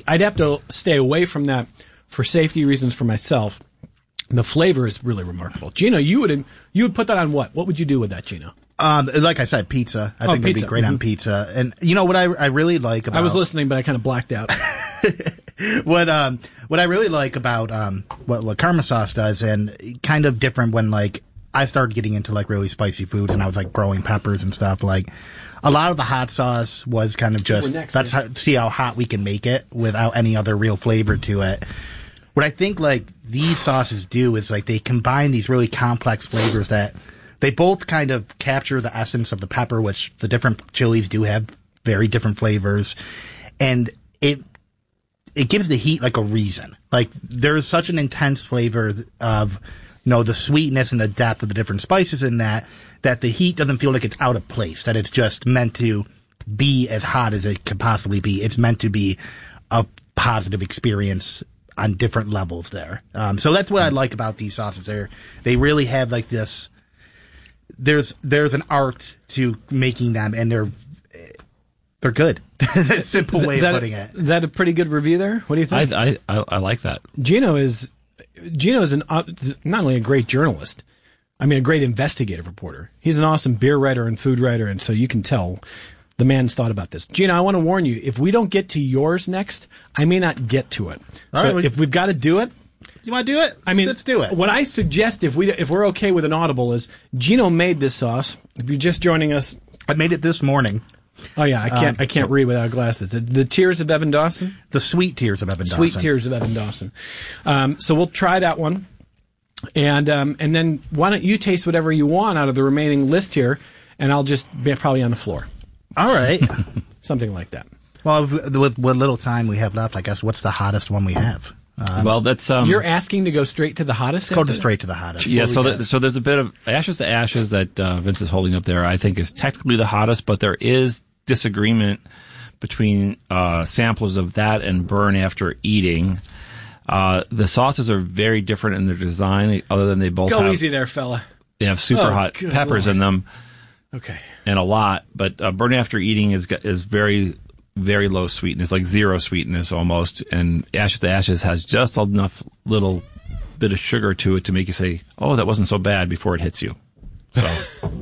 I'd have to stay away from that for safety reasons for myself. The flavor is really remarkable. Gino, you would put that on what? What would you do with that, Gino? Like I said, pizza. I think it'd be great on pizza. And you know what I really like about... I was listening, but I kind of blacked out. What I really like about what Karma sauce does, and kind of different when like I started getting into like really spicy foods and I was like growing peppers and stuff, like a lot of the hot sauce was kind of just see how hot we can make it without any other real flavor to it. What I think like these sauces do is like they combine these really complex flavors that they both kind of capture the essence of the pepper, which the different chilies do have very different flavors, and it gives the heat like a reason. Like there's such an intense flavor of, you know, the sweetness and the depth of the different spices in that the heat doesn't feel like it's out of place, that it's just meant to be as hot as it could possibly be. It's meant to be a positive experience on different levels there. So that's what I like about these sauces. They really have like this, there's an art to making them, and they're good. Simple way of putting it. Is that a pretty good review there? What do you think? I like that. Gino is not only a great journalist, I mean a great investigative reporter. He's an awesome beer writer and food writer, and so you can tell the man's thought about this. Gino, I want to warn you, if we don't get to yours next, I may not get to it. So if we've got to do it, you want to do it? I mean, let's do it. What I suggest, if we're okay with an audible, is Gino made this sauce. If you're just joining us, I made it this morning. Oh yeah, I can't read without glasses. The Tears of Evan Dawson? The Sweet Tears of Evan Dawson. Sweet Tears of Evan Dawson. So we'll try that one. And then why don't you taste whatever you want out of the remaining list here, and I'll just be probably on the floor. All right. Something like that. Well, with what little time we have left, I guess, what's the hottest one we have? Well, that's you're asking to go straight to the hottest? Go straight to the hottest. Yeah, so there's a bit of Ashes to Ashes that Vince is holding up there. I think is technically the hottest, but there is disagreement between samplers of that and Burn After Eating. The sauces are very different in their design, other than they both go easy there, fella. They have super hot peppers in them. Okay. And a lot, but Burn After Eating is very, very low sweetness, like zero sweetness almost, and Ashes to Ashes has just enough little bit of sugar to it to make you say, oh, that wasn't so bad before it hits you. So,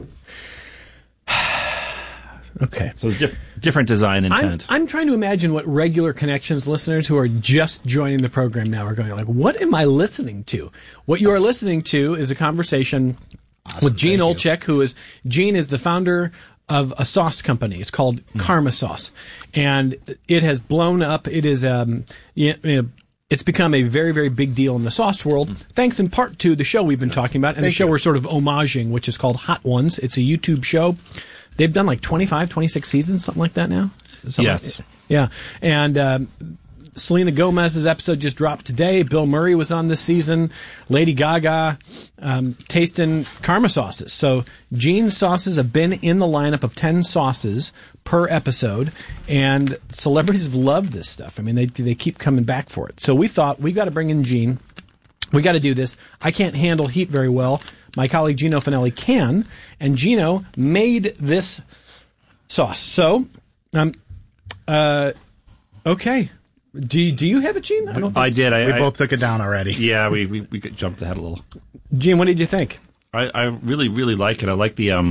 okay. So different design intent. I'm trying to imagine what regular Connections listeners who are just joining the program now are going like, what am I listening to? What you are listening to is a conversation with Gene Olczyk, Gene is the founder of a sauce company. It's called Karma Sauce, and it has blown up. It is it's become a very, very big deal in the sauce world, thanks in part to the show we've been talking about, and the show we're sort of homaging, which is called Hot Ones. It's a YouTube show. They've done like 25, 26 seasons, something like that now. Yes. Yeah, and Selena Gomez's episode just dropped today. Bill Murray was on this season. Lady Gaga, tasting Karma sauces. So Gene's sauces have been in the lineup of 10 sauces per episode, and celebrities have loved this stuff. I mean, they keep coming back for it. So we thought, we got to bring in Gene. We got to do this. I can't handle heat very well. My colleague Gino Finelli can, and Gino made this sauce. So, okay. Do you have it, Gene? I did. We both took it down already. Yeah, we jumped ahead a little. Gene, what did you think? I really, really like it. I like the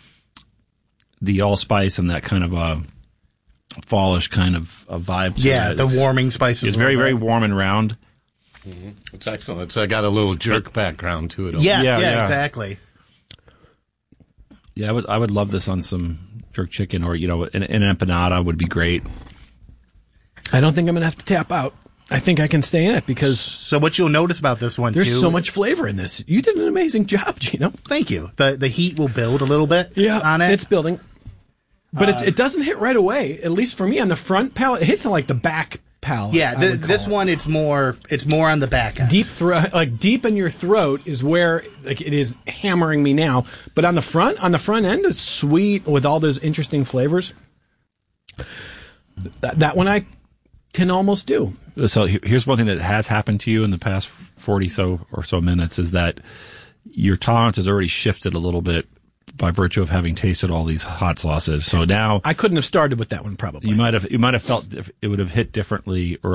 allspice and that kind of fallish kind of a vibe to it. Yeah, the warming spices. It's very, very warm and round. Mm-hmm. It's excellent. It's got a little jerk background to it. Yeah, exactly. Yeah, I would love this on some jerk chicken, or an empanada would be great. I don't think I'm going to have to tap out. I think I can stay in it because... So what you'll notice about this one, there's so much flavor in this. You did an amazing job, Gino. Thank you. The heat will build a little bit on it. It's building. But it doesn't hit right away, at least for me, on the front palate. It hits on like the back palate. Yeah, this one, it's more on the back end. Deep in your throat is where it is hammering me now. But on the front end, it's sweet with all those interesting flavors. That one I can almost do. So here's one thing that has happened to you in the past 40 or so minutes is that your tolerance has already shifted a little bit by virtue of having tasted all these hot sauces. So now I couldn't have started with that one probably. You might have felt it would have hit differently earlier.